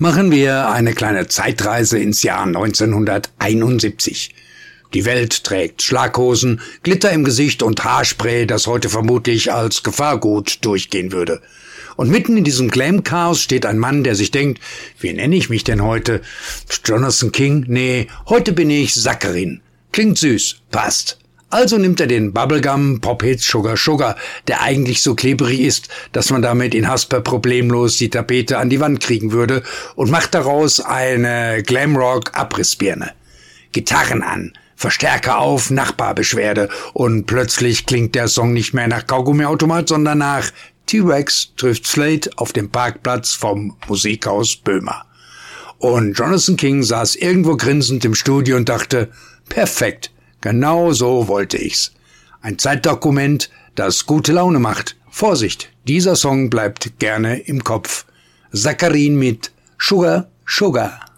Machen wir eine kleine Zeitreise ins Jahr 1971. Die Welt trägt Schlaghosen, Glitter im Gesicht und Haarspray, das heute vermutlich als Gefahrgut durchgehen würde. Und mitten in diesem Glam-Chaos steht ein Mann, der sich denkt, wie nenne ich mich denn heute? Jonathan King? Nee, heute bin ich Saccharin. Klingt süß, passt. Also nimmt er den Bubblegum Pop-Hit Sugar Sugar, der eigentlich so klebrig ist, dass man damit in Hasper problemlos die Tapete an die Wand kriegen würde, und macht daraus eine Glamrock-Abrissbirne. Gitarren an, Verstärker auf, Nachbarbeschwerde, und plötzlich klingt der Song nicht mehr nach Kaugummiautomat, sondern nach T-Rex trifft Slade auf dem Parkplatz vom Musikhaus Böhmer. Und Jonathan King saß irgendwo grinsend im Studio und dachte, perfekt. Genau so wollte ich's. Ein Zeitdokument, das gute Laune macht. Vorsicht, dieser Song bleibt gerne im Kopf. Saccharin mit Sugar Sugar.